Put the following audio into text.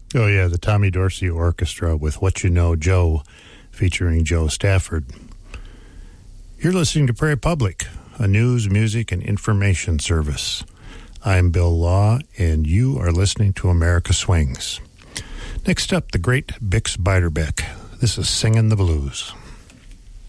Oh, yeah, the Tommy Dorsey Orchestra with What You Know, Joe, featuring Joe Stafford. You're listening to Prairie Public, a news, music, and information service. I'm Bill Law, and you are listening to America Swings. Next up, the great Bix Beiderbecke. This is Singin' the Blues.